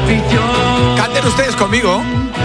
afición. Canten ustedes conmigo.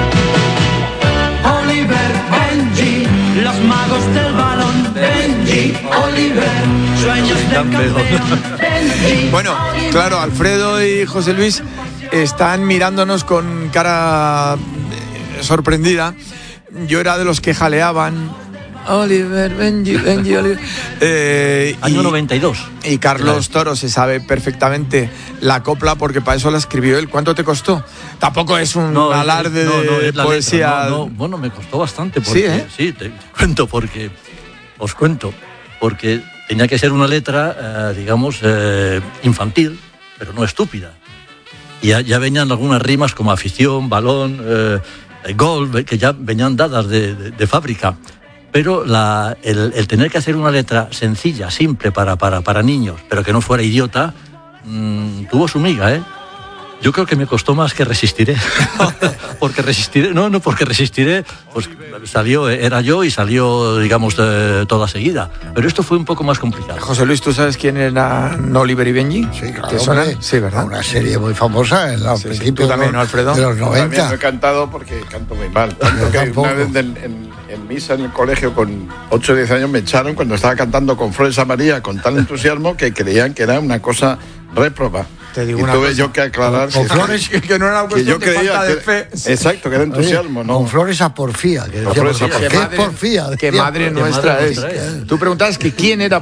Oliver, Benji, los magos del balón. Benji, Oliver, sueños de campeón. Benji, Bueno, claro, Alfredo y José Luis están mirándonos con cara sorprendida. Yo era de los que jaleaban Oliver, Benji, Oliver. Año 92. Y Carlos Toro se sabe perfectamente la copla porque para eso la escribió él. ¿Cuánto te costó? Tampoco es un alarde de poesía. Bueno, me costó bastante. Porque, sí, te cuento porque... Os cuento. Porque tenía que ser una letra, digamos, infantil, pero no estúpida. Y ya venían algunas rimas como afición, balón, gol, que ya venían dadas de fábrica. Pero el tener que hacer una letra sencilla, simple para niños, pero que no fuera idiota, tuvo su miga, ¿eh? Yo creo que me costó más que Resistiré. Porque Resistiré, pues era yo y salió, digamos, toda seguida. Pero esto fue un poco más complicado. José Luis, ¿tú sabes quién eran Oliver y Benji? Sí, claro. ¿Te suenan? Sí, ¿verdad? Una serie muy famosa en los principios también, ¿no, Alfredo? de los 90. También lo he cantado porque canto muy mal. Tanto que una vez en misa en el colegio con 8 o 10 años me echaron cuando estaba cantando con Flores a María con tal entusiasmo que creían que era una cosa réproba. Te digo y una tuve cosa. yo que aclarar Con flores que no era una que yo cuestión de creía falta de que, fe. exacto, que era entusiasmo, ¿no? Con flores a porfía. Que decía, Flores a ¿qué porfía. es porfía? Qué madre nuestra madre es. nuestra es. Tú preguntabas que quién era